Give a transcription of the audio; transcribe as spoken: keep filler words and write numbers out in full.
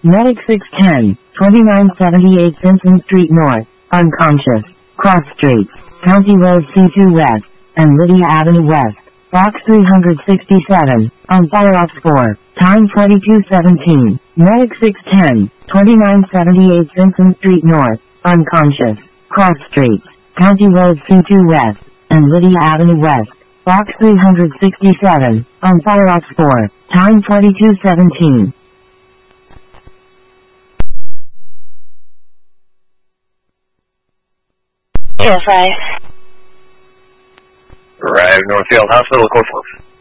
Medic six ten, twenty-nine seventy-eight Simpson Street North, unconscious. Cross Streets, County Road C two West, and Lydia Avenue West. Box three sixty-seven, on fire ops four, time twenty-two seventeen. Medic six ten, twenty-nine seventy-eight Simpson Street North, unconscious. Cross Streets, County Road C two West, and Lydia Avenue West. Box three sixty-seven, on fire ops four, time twenty-two seventeen. Yes, I. Arrive Northfield Hospital, Corporal.